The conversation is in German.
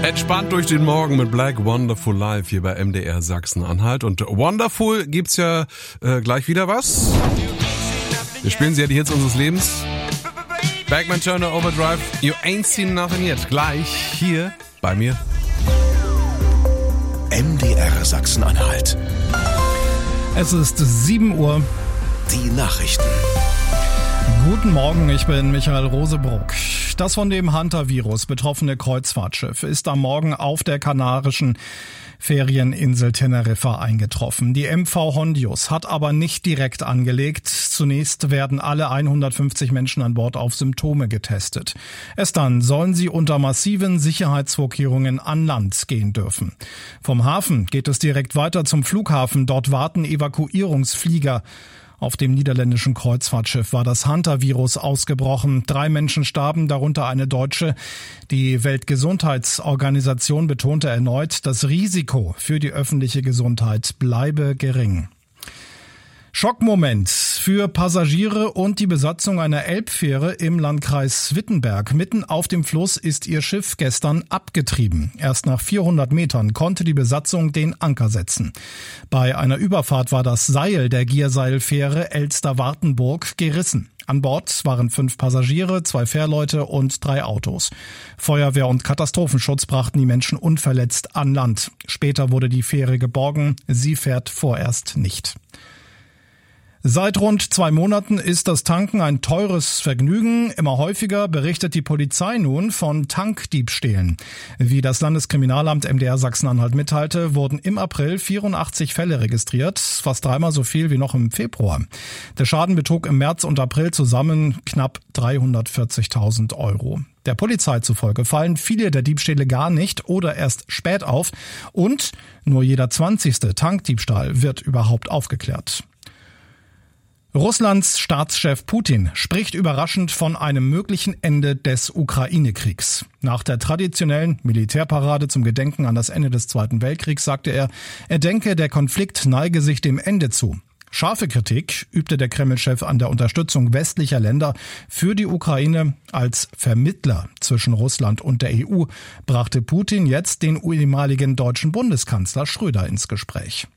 Entspannt durch den Morgen mit Black Wonderful Live hier bei MDR Sachsen-Anhalt. Und Wonderful gibt's ja gleich wieder was. Wir spielen sie ja die Hits unseres Lebens. Backman Turner Overdrive, You Ain't Seen Nothing Yet. Gleich hier bei mir. MDR Sachsen-Anhalt. Es ist 7 Uhr. Die Nachrichten. Guten Morgen, ich bin Michael Rosebruck. Das von dem Hunter-Virus betroffene Kreuzfahrtschiff ist am Morgen auf der kanarischen Ferieninsel Teneriffa eingetroffen. Die MV Hondius hat aber nicht direkt angelegt. Zunächst werden alle 150 Menschen an Bord auf Symptome getestet. Erst dann sollen sie unter massiven Sicherheitsvorkehrungen an Land gehen dürfen. Vom Hafen geht es direkt weiter zum Flughafen. Dort warten Evakuierungsflieger. Auf dem niederländischen Kreuzfahrtschiff war das Hunter-Virus ausgebrochen. 3 Menschen starben, darunter eine Deutsche. Die Weltgesundheitsorganisation betonte erneut, das Risiko für die öffentliche Gesundheit bleibe gering. Schockmoment für Passagiere und die Besatzung einer Elbfähre im Landkreis Wittenberg. Mitten auf dem Fluss ist ihr Schiff gestern abgetrieben. Erst nach 400 Metern konnte die Besatzung den Anker setzen. Bei einer Überfahrt war das Seil der Gierseilfähre Elster-Wartenburg gerissen. An Bord waren 5 Passagiere, 2 Fährleute und 3 Autos. Feuerwehr und Katastrophenschutz brachten die Menschen unverletzt an Land. Später wurde die Fähre geborgen. Sie fährt vorerst nicht. Seit rund 2 Monaten ist das Tanken ein teures Vergnügen. Immer häufiger berichtet die Polizei nun von Tankdiebstählen. Wie das Landeskriminalamt MDR Sachsen-Anhalt mitteilte, wurden im April 84 Fälle registriert, fast 3-mal so viel wie noch im Februar. Der Schaden betrug im März und April zusammen knapp 340.000 €. Der Polizei zufolge fallen viele der Diebstähle gar nicht oder erst spät auf und nur jeder 20. Tankdiebstahl wird überhaupt aufgeklärt. Russlands Staatschef Putin spricht überraschend von einem möglichen Ende des Ukraine-Kriegs. Nach der traditionellen Militärparade zum Gedenken an das Ende des Zweiten Weltkriegs sagte er denke, der Konflikt neige sich dem Ende zu. Scharfe Kritik übte der Kreml-Chef an der Unterstützung westlicher Länder für die Ukraine. Als Vermittler zwischen Russland und der EU brachte Putin jetzt den ehemaligen deutschen Bundeskanzler Schröder ins Gespräch.